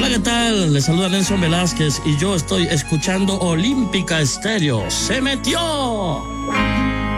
Hola, ¿qué tal? Les saluda Nelson Velázquez y yo estoy escuchando Olímpica Estéreo. ¡Se metió!